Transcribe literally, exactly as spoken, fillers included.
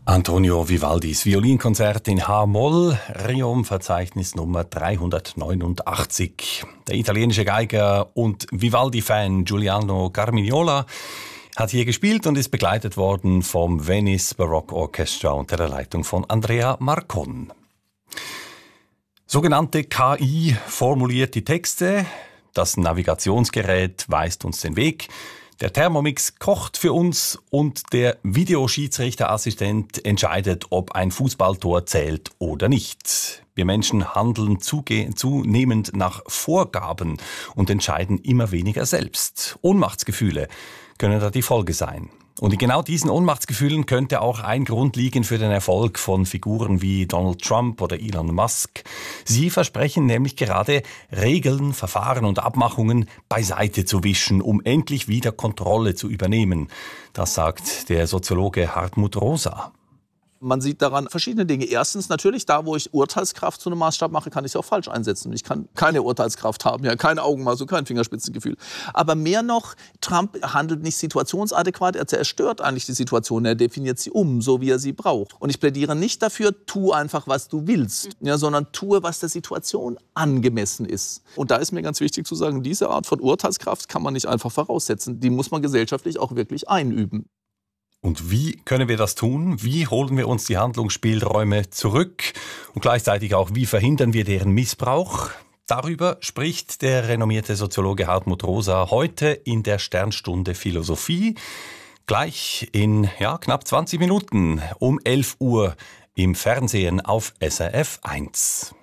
Antonio Vivaldis Violinkonzert in H-Moll, Rerum-Verzeichnis Nummer dreihundertneunundachtzig. Der italienische Geiger und Vivaldi-Fan Giuliano Carmignola hat hier gespielt und ist begleitet worden vom Venice Baroque Orchestra unter der Leitung von Andrea Marcon. Sogenannte K I formuliert die Texte, das Navigationsgerät weist uns den Weg, der Thermomix kocht für uns und der Videoschiedsrichterassistent entscheidet, ob ein Fußballtor zählt oder nicht. Wir Menschen handeln zuge- zunehmend nach Vorgaben und entscheiden immer weniger selbst. Ohnmachtsgefühle können da die Folge sein. Und in genau diesen Ohnmachtsgefühlen könnte auch ein Grund liegen für den Erfolg von Figuren wie Donald Trump oder Elon Musk. Sie versprechen nämlich gerade, Regeln, Verfahren und Abmachungen beiseite zu wischen, um endlich wieder Kontrolle zu übernehmen. Das sagt der Soziologe Hartmut Rosa. Man sieht daran verschiedene Dinge. Erstens natürlich, da wo ich Urteilskraft zu einem Maßstab mache, kann ich sie auch falsch einsetzen. Ich kann keine Urteilskraft haben, ja, kein Augenmaß und kein Fingerspitzengefühl. Aber mehr noch, Trump handelt nicht situationsadäquat, er zerstört eigentlich die Situation, er definiert sie um, so wie er sie braucht. Und ich plädiere nicht dafür, tu einfach, was du willst, ja, sondern tue, was der Situation angemessen ist. Und da ist mir ganz wichtig zu sagen, diese Art von Urteilskraft kann man nicht einfach voraussetzen. Die muss man gesellschaftlich auch wirklich einüben. Und wie können wir das tun? Wie holen wir uns die Handlungsspielräume zurück? Und gleichzeitig auch, wie verhindern wir deren Missbrauch? Darüber spricht der renommierte Soziologe Hartmut Rosa heute in der Sternstunde Philosophie. Gleich in ja, knapp zwanzig Minuten um elf Uhr im Fernsehen auf S R F eins.